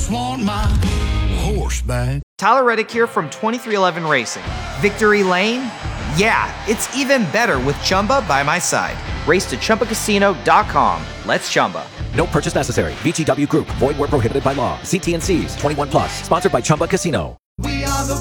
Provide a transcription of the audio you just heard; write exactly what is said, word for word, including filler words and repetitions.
just want my horse back. Tyler Reddick here from twenty-three eleven Racing. Victory Lane? Yeah, it's even better with Chumba by my side. Race to Chumba Casino dot com. Let's Chumba. No purchase necessary. V G W Group. Void where prohibited by law. See T and C's. twenty-one plus. Sponsored by Chumba Casino.